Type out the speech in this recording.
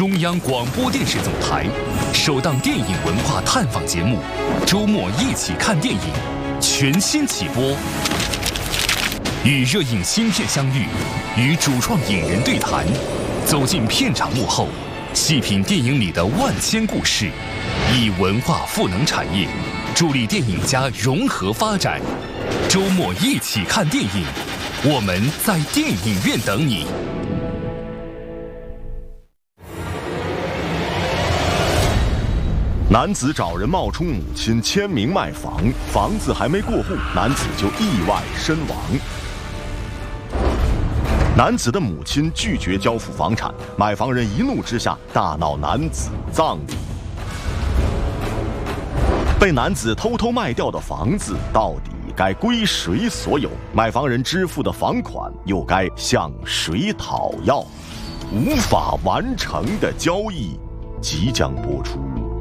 中央广播电视总台首档电影文化探访节目《周末一起看电影》全新起播，与热映新片相遇，与主创影人对谈，走进片场幕后，细品电影里的万千故事，以文化赋能产业，助力电影家融合发展。周末一起看电影，我们在电影院等你。 男子找人冒充母亲签名卖房，房子还没过户，男子就意外身亡。男子的母亲拒绝交付房产，买房人一怒之下大闹男子葬礼。被男子偷偷卖掉的房子到底该归谁所有？买房人支付的房款又该向谁讨要？无法完成的交易即将播出。